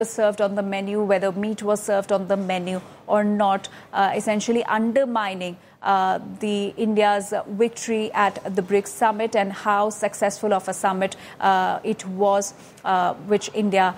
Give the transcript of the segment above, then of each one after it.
served on the menu, whether meat was served on the menu or not, essentially undermining the India's victory at the BRICS summit and how successful of a summit it was, which India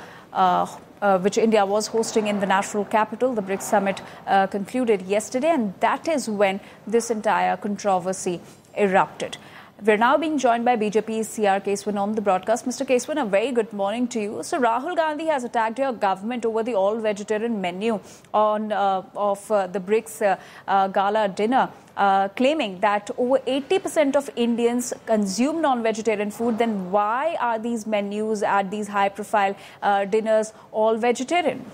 was hosting in the national capital. The BRICS summit concluded yesterday, and that is when this entire controversy erupted. We're now being joined by BJP's C.R. Keswan on the broadcast. Mr. Keswan, a very good morning to you. So Rahul Gandhi has attacked your government over the all-vegetarian menu of the BRICS gala dinner, claiming that over 80% of Indians consume non-vegetarian food. Then why are these menus at these high-profile dinners all vegetarian?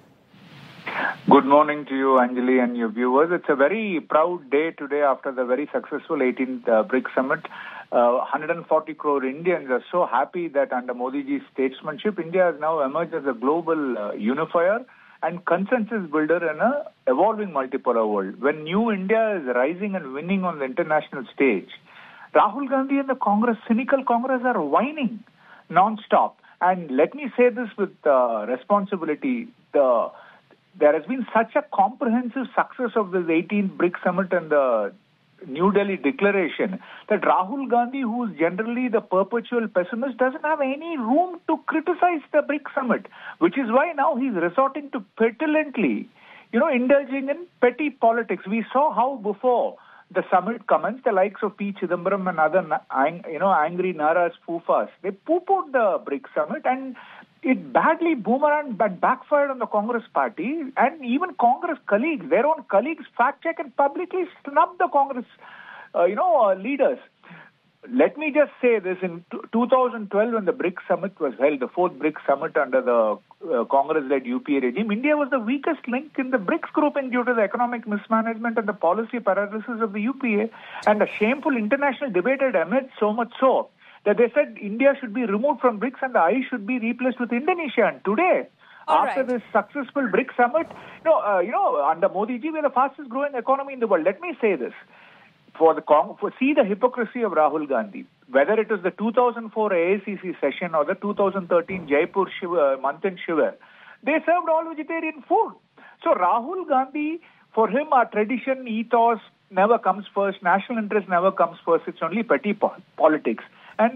Good morning to you, Anjali, and your viewers. It's a very proud day today after the very successful 18th BRICS summit. 140 crore Indians are so happy that under Modi ji's statesmanship, India has now emerged as a global unifier and consensus builder in an evolving multipolar world. When new India is rising and winning on the international stage, Rahul Gandhi and the Congress, cynical Congress, are whining non-stop. And let me say this with responsibility. There has been such a comprehensive success of this 18th BRICS summit and the New Delhi declaration that Rahul Gandhi, who is generally the perpetual pessimist, doesn't have any room to criticize the BRICS summit, which is why now he's resorting to petulantly, indulging in petty politics. We saw how before the summit commenced, the likes of P. Chidambaram and other, angry Naraz Foofas, they poo-pooed the BRICS summit, and it badly boomeranged but backfired on the Congress party, and even Congress colleagues, their own colleagues, fact-check and publicly snub the Congress, leaders. Let me just say this, in 2012 when the BRICS summit was held, the fourth BRICS summit under the Congress-led UPA regime, India was the weakest link in the BRICS grouping due to the economic mismanagement and the policy paralysis of the UPA, and a shameful international debate had emerged, so much so that they said India should be removed from BRICS and the I should be replaced with Indonesia. And today, after this successful BRICS summit, under Modi ji, we are the fastest growing economy in the world. Let me say this. See the hypocrisy of Rahul Gandhi. Whether it was the 2004 AICC session or the 2013 Jaipur Manthan Shivar, they served all vegetarian food. So Rahul Gandhi, for him, our tradition, ethos never comes first. National interest never comes first. It's only petty politics. And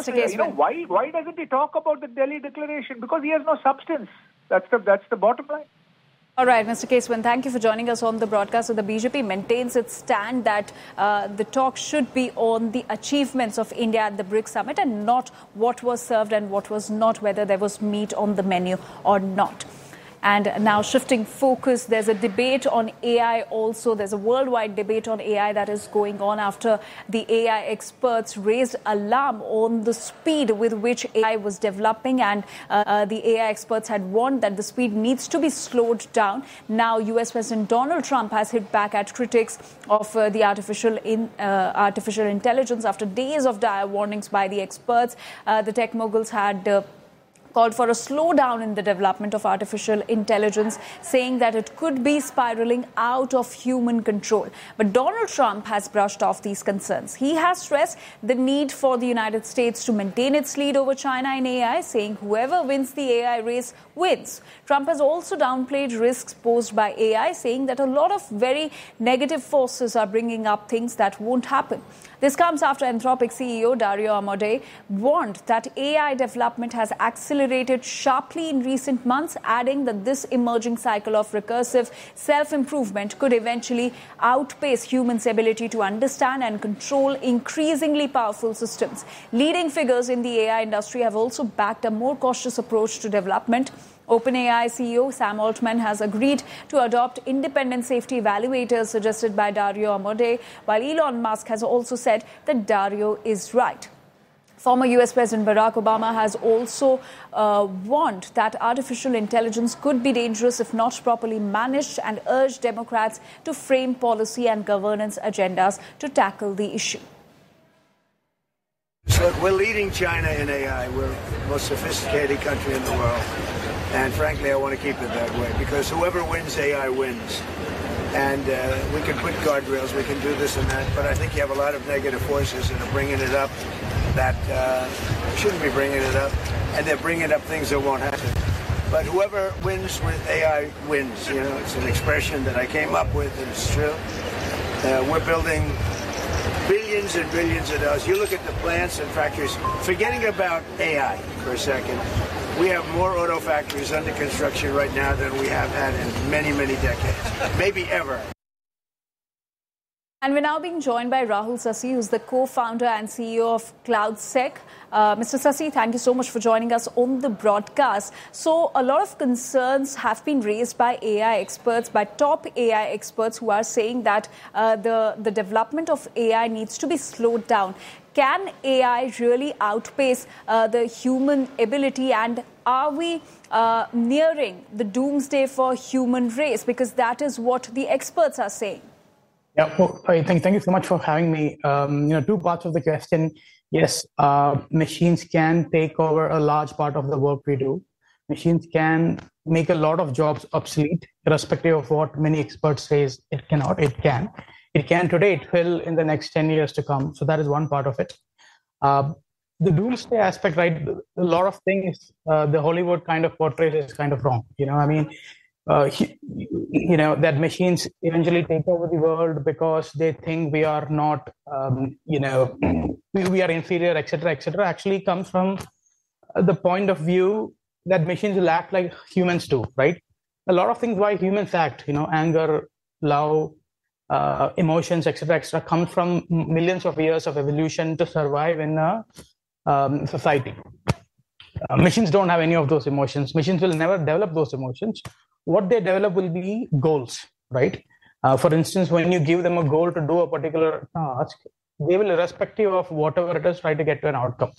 why doesn't he talk about the Delhi declaration? Because he has no substance. That's the bottom line. All right, Mr. Keswan, thank you for joining us on the broadcast. So the BJP maintains its stand that the talk should be on the achievements of India at the BRICS summit and not what was served and what was not, whether there was meat on the menu or not. And now shifting focus, there's a debate on AI also. There's a worldwide debate on AI that is going on after the AI experts raised alarm on the speed with which AI was developing. And the AI experts had warned that the speed needs to be slowed down. Now, US President Donald Trump has hit back at critics of the artificial intelligence after days of dire warnings by the experts. The tech moguls had called for a slowdown in the development of artificial intelligence, saying that it could be spiraling out of human control. But Donald Trump has brushed off these concerns. He has stressed the need for the United States to maintain its lead over China in AI, saying whoever wins the AI race wins. Trump has also downplayed risks posed by AI, saying that a lot of very negative forces are bringing up things that won't happen. This comes after Anthropic CEO Dario Amodei warned that AI development has accelerated sharply in recent months, adding that this emerging cycle of recursive self-improvement could eventually outpace humans' ability to understand and control increasingly powerful systems. Leading figures in the AI industry have also backed a more cautious approach to development. OpenAI CEO Sam Altman has agreed to adopt independent safety evaluators suggested by Dario Amodei, while Elon Musk has also said that Dario is right. Former US President Barack Obama has also warned that artificial intelligence could be dangerous if not properly managed, and urged Democrats to frame policy and governance agendas to tackle the issue. Look, we're leading China in AI. We're the most sophisticated country in the world. And frankly, I want to keep it that way, because whoever wins AI wins. And we can put guardrails, we can do this and that, but I think you have a lot of negative forces that are bringing it up that shouldn't be bringing it up, and they're bringing up things that won't happen. But whoever wins with AI wins. You know, it's an expression that I came up with, and it's true. We're building billions and billions of dollars. You look at the plants and factories, forgetting about AI for a second, we have more auto factories under construction right now than we have had in many, many decades, maybe ever. And we're now being joined by Rahul Sasi, who's the co-founder and CEO of CloudSec. Mr. Sasi, thank you so much for joining us on the broadcast. So a lot of concerns have been raised by AI experts, by top AI experts who are saying that the development of AI needs to be slowed down. Can AI really outpace the human ability, and are we nearing the doomsday for human race? Because that is what the experts are saying. Yeah, well, thank you so much for having me. Two parts of the question. Yes, machines can take over a large part of the work we do. Machines can make a lot of jobs obsolete, irrespective of what many experts say it cannot. It can. It can today, it will in the next 10 years to come. So that is one part of it. The doomsday aspect, right? A lot of things the Hollywood kind of portrays is kind of wrong. That machines eventually take over the world because they think we are not, we are inferior, etc., actually comes from the point of view that machines will act like humans do, right? A lot of things why humans act, anger, love, emotions, etc., comes from millions of years of evolution to survive in a society. Machines don't have any of those emotions. Machines will never develop those emotions. What they develop will be goals, right? For instance, when you give them a goal to do a particular task, they will, irrespective of whatever it is, try to get to an outcome.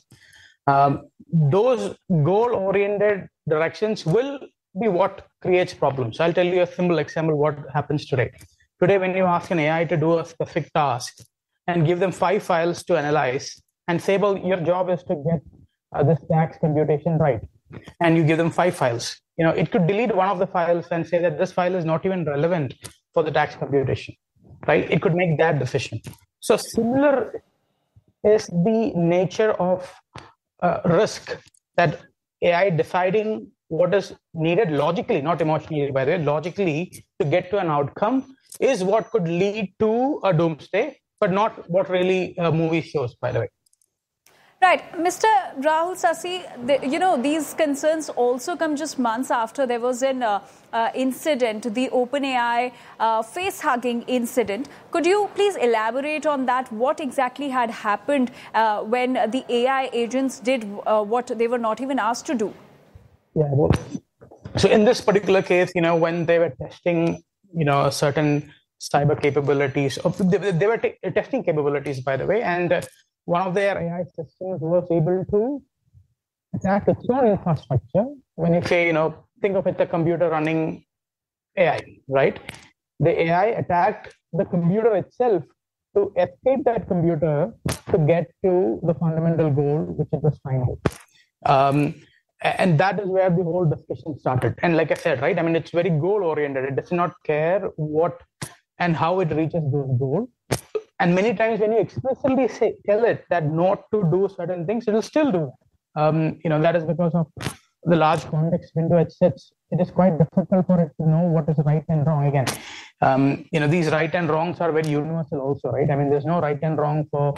Those goal-oriented directions will be what creates problems. I'll tell you a simple example what happens today. Today, when you ask an AI to do a specific task and give them 5 files to analyze and say, well, your job is to get this tax computation right, and you give them 5 files, it could delete one of the files and say that this file is not even relevant for the tax computation, right? It could make that decision. So similar is the nature of risk, that AI deciding what is needed logically, not emotionally, by the way, logically to get to an outcome is what could lead to a doomsday, but not what really a movie shows, by the way. Right. Mr. Rahul Sasi, these concerns also come just months after there was an incident, the OpenAI face-hugging incident. Could you please elaborate on that? What exactly had happened when the AI agents did what they were not even asked to do? Yeah. Well, so in this particular case, when they were testing, certain cyber capabilities, they were testing capabilities, by the way, and one of their AI systems was able to attack its own infrastructure. When you say, think of it, a computer running AI, right? The AI attacked the computer itself to escape that computer to get to the fundamental goal, which it was trying to. And that is where the whole discussion started. And like I said, right, it's very goal-oriented. It does not care what and how it reaches those goals. And many times when you explicitly tell it that not to do certain things, it will still do that. That is because of the large context window it sets. It is quite difficult for it to know what is right and wrong again. These right and wrongs are very universal also, right? There's no right and wrong for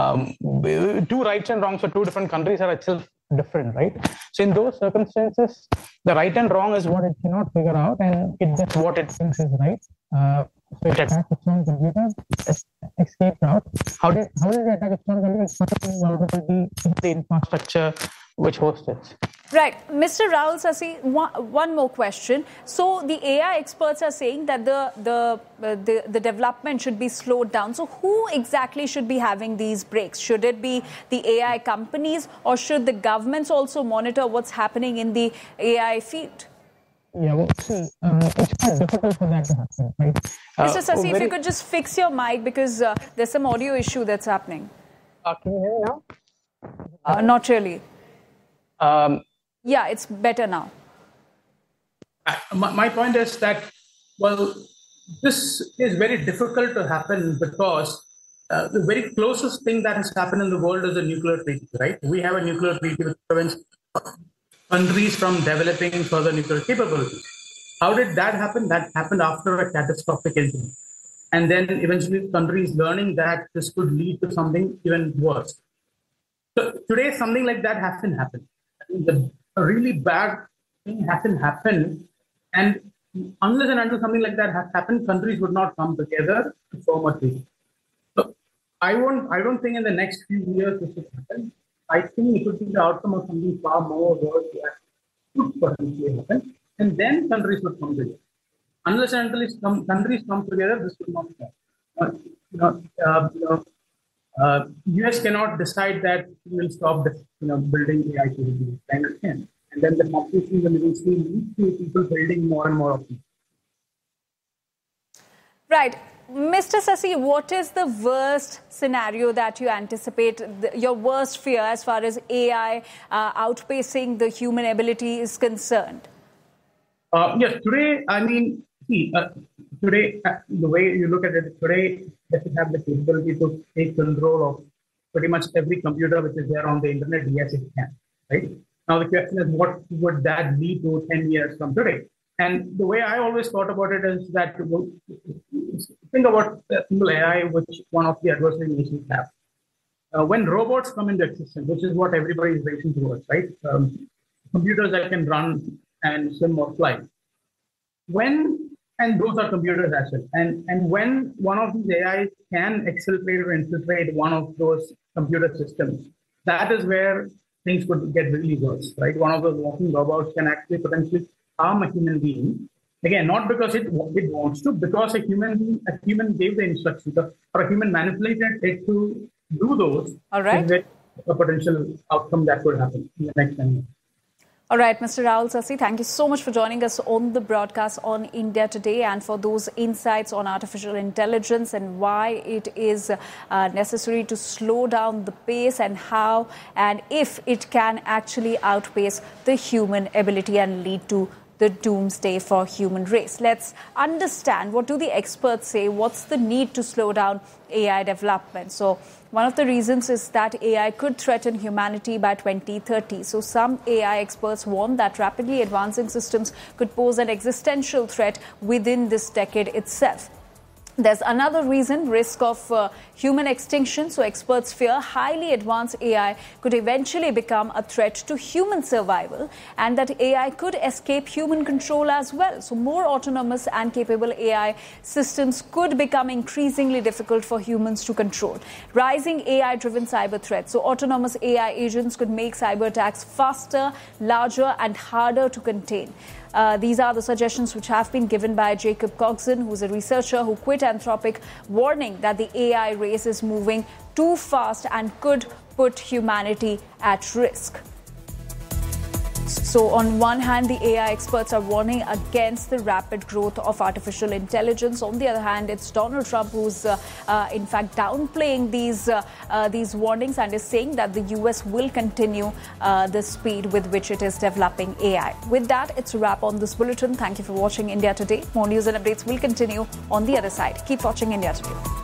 2 rights and wrongs for 2 different countries are itself different, right? So in those circumstances, the right and wrong is what it cannot figure out, and it does what it thinks is right. So it attacks its own computer, escapes out. How did it attack its own computer? It's vulnerability in the infrastructure which hosts it. Right. Mr. Rahul Sasi, one more question. So the AI experts are saying that the development should be slowed down. So who exactly should be having these breaks? Should it be the AI companies, or should the governments also monitor what's happening in the AI field? Yeah, well, see, it's quite difficult for that to happen, right? Mr. Sasi, if you could just fix your mic, because there's some audio issue that's happening. Can you hear me now? Not really. Yeah, it's better now. My point is that, well, this is very difficult to happen because the very closest thing that has happened in the world is a nuclear treaty, right? We have a nuclear treaty which prevents countries from developing further nuclear capabilities. How did that happen? That happened after a catastrophic incident. And then eventually countries learning that this could lead to something even worse. So today, something like that hasn't happened. A really bad thing hasn't happened. And unless and until something like that has happened, countries would not come together to form a treaty. So I don't think in the next few years this will happen. I think it would be the outcome of something far more worse that could potentially happen. And then countries would come together. Unless and until countries come together, this will not happen. US cannot decide that we will stop building AI capabilities. And then the competition will eventually lead to people building more and more of them. Right. Mr. Sasi, what is the worst scenario that you anticipate, your worst fear as far as AI outpacing the human ability is concerned? Yes, today, today, the way you look at it, today, that we have the capability to take control of pretty much every computer which is there on the internet. Yes, it can, right? Now, the question is, what would that lead to 10 years from today? And the way I always thought about it is that, think about the single AI, which one of the adversary nations have. When robots come into existence, which is what everybody is racing towards, right? Computers that can run and swim or fly. And those are computers as well. And when one of these AIs can accelerate or infiltrate one of those computer systems, that is where things could get really worse, right? One of those walking robots can actually potentially harm a human being. Again, not because it wants to, because a human gave the instructions, or a human manipulated it to do those. All right. A potential outcome that could happen in the next 10 years. All right, Mr. Rahul Sasi, thank you so much for joining us on the broadcast on India Today and for those insights on artificial intelligence and why it is necessary to slow down the pace and how and if it can actually outpace the human ability and lead to the doomsday for human race. Let's understand, what do the experts say? What's the need to slow down AI development? So one of the reasons is that AI could threaten humanity by 2030. So some AI experts warn that rapidly advancing systems could pose an existential threat within this decade itself. There's another reason, risk of human extinction. So experts fear highly advanced AI could eventually become a threat to human survival and that AI could escape human control as well. So more autonomous and capable AI systems could become increasingly difficult for humans to control. Rising AI-driven cyber threats. So autonomous AI agents could make cyber attacks faster, larger and harder to contain. These are the suggestions which have been given by Jacob Coxon, who's a researcher who quit Anthropic, warning that the AI race is moving too fast and could put humanity at risk. So on one hand, the AI experts are warning against the rapid growth of artificial intelligence. On the other hand, it's Donald Trump who's in fact downplaying these warnings and is saying that the US will continue the speed with which it is developing AI. With that, it's a wrap on this bulletin. Thank you for watching India Today. More news and updates will continue on the other side. Keep watching India Today.